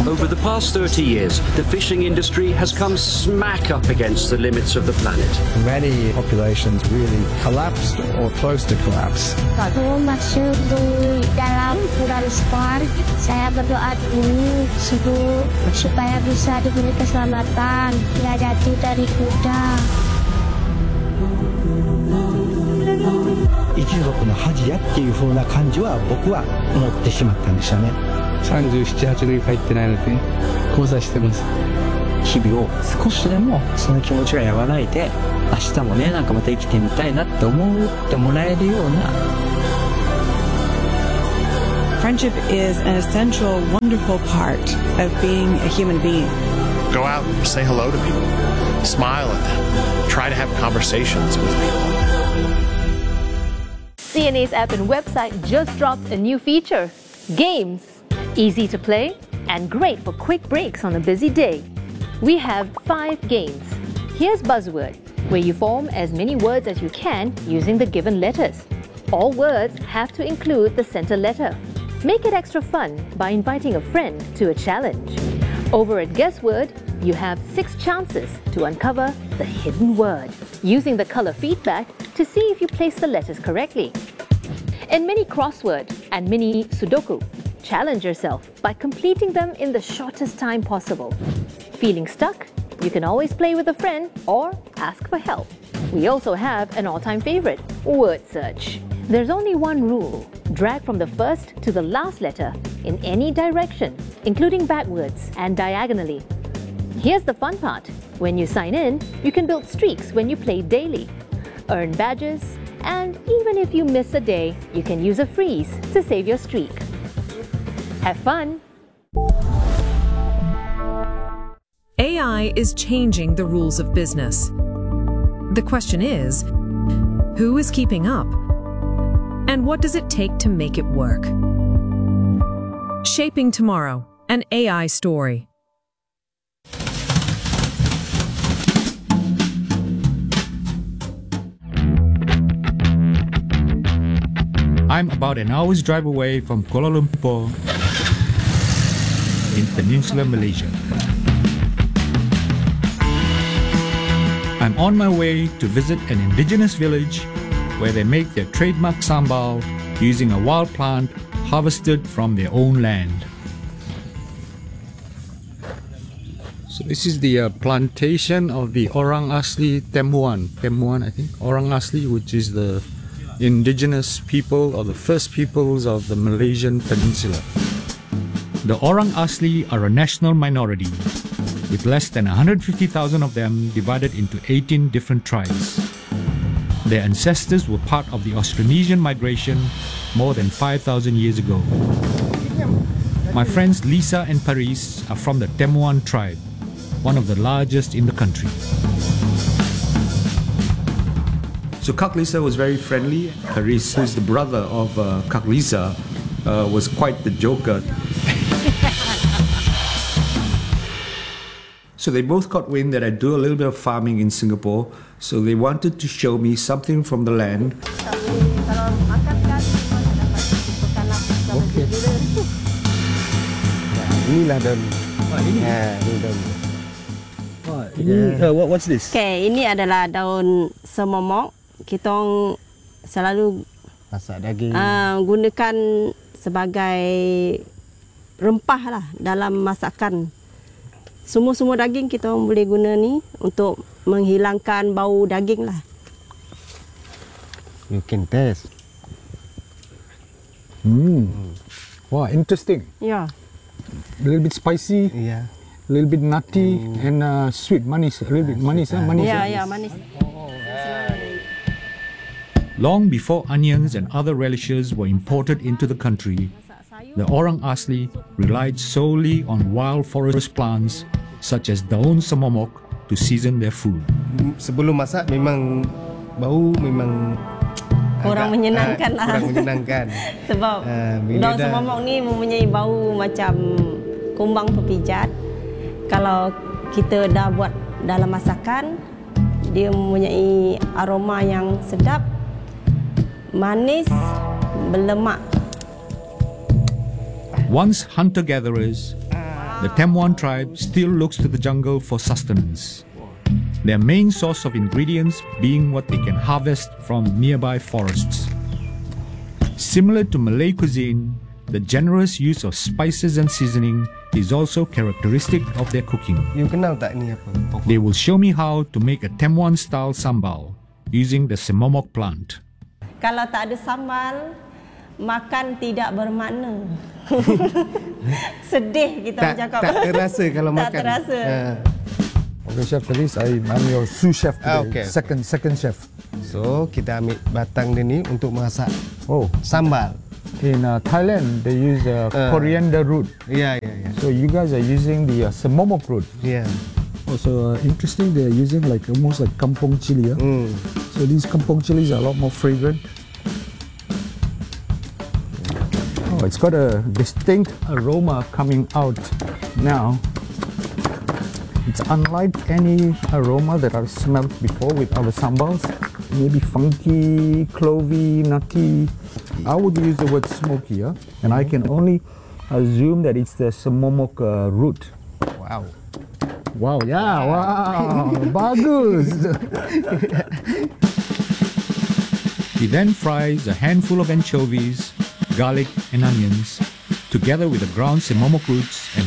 Over the past 30 years, the fishing industry has come smack up against the limits of the planet. Many populations really collapsed or close to collapse. Waktu masuk di dalam Pulau Spar, saya berdoa dulu supaya bisa diberi keselamatan, tidak jatuh dari kuda. 一族の恥やっていう風な感じは僕は思ってしまったんでしたね。 37、8年帰ってないので交際してます。 日々を少しでもその気持ちが和らいで、明日もね、なんかまた生きてみたいなって思ってもらえるような。 Friendship is an essential, wonderful part of being a human being. Go out and say hello to people. Smile at them. Try to have conversations with people. CNA's app and website just dropped a new feature, Games. Easy to play and great for quick breaks on a busy day. We have 5 games. Here's Buzzword, where you form as many words as you can using the given letters. All words have to include the center letter. Make it extra fun by inviting a friend to a challenge. Over at Guessword, you have 6 chances to uncover the hidden word, using the color feedback to see if you place the letters correctly. In Mini Crossword and Mini Sudoku, challenge yourself by completing them in the shortest time possible. Feeling stuck? You can always play with a friend or ask for help. We also have an all-time favorite, Word Search. There's only one rule. Drag from the first to the last letter in any direction, including backwards and diagonally. Here's the fun part. When you sign in, you can build streaks when you play daily, earn badges, and even if you miss a day, you can use a freeze to save your streak. Have fun! AI is changing the rules of business. The question is, who is keeping up? And what does it take to make it work? Shaping Tomorrow, an AI story. I'm about an hour's drive away from Kuala Lumpur in Peninsular Malaysia. I'm on my way to visit an indigenous village where they make their trademark sambal using a wild plant harvested from their own land. So this is the plantation of the Orang Asli Temuan, I think, Orang Asli, which is the indigenous people or the first peoples of the Malaysian peninsula. The Orang Asli are a national minority, with less than 150,000 of them divided into 18 different tribes. Their ancestors were part of the Austronesian migration more than 5,000 years ago. My friends Lisa and Paris are from the Temuan tribe, one of the largest in the country. So Kak Lisa was very friendly. Paris, who is the brother of Kak Lisa, was quite the joker. So they both got wind that I do a little bit of farming in Singapore, so they wanted to show me something from the land. Okay. Inilah daun. Ini daun. What's this? Okay, ini adalah daun semomok. Kita selalu masak daging. Gunakan sebagai rempah lah dalam masakan. Semua daging kita boleh guna ni untuk menghilangkan bau daging lah. You can taste. Wow, interesting. Yeah. A little bit spicy. Yeah. A little bit nutty and sweet, manis. A little bit manis, manis. Yeah, manis. Long before onions and other relishes were imported into the country, the Orang Asli relied solely on wild forest plants such as daun semomok to season their food. Sebelum masak memang bau memang kurang menyenangkan lah. Kurang menyenangkan. Sebab daun semomok ni mempunyai bau macam kumbang pepijat. Kalau kita dah buat dalam masakan, dia mempunyai aroma yang sedap, manis, berlemak. Once hunter-gatherers, the Temuan tribe still looks to the jungle for sustenance. Their main source of ingredients being what they can harvest from nearby forests. Similar to Malay cuisine, the generous use of spices and seasoning is also characteristic of their cooking. You kenal tak ni apa? They will show me how to make a Temuan-style sambal using the semomok plant. Kalau tak ada sambal, makan tidak bermakna. Sedih kita cakap. Tak terasa kalau makan. Tak terasa. Okay, Chef Feliz, I'm your sous chef today. Okay. Second chef. So, kita ambil batang dia ni untuk masak sambal. In Thailand, they use coriander root. Yeah. So you guys are using the semomok root. Yeah. Also interesting, they're using like almost like kampong chili. So these kampong chilies are a lot more fragrant. Oh, it's got a distinct aroma coming out now. It's unlike any aroma that I've smelled before with other sambals. Maybe funky, clovey, nutty. I would use the word smoky, and I can only assume that it's the semomok root. Wow. Wow, yeah, wow, bagus. He then fries a handful of anchovies, garlic and onions, together with the ground semomok roots and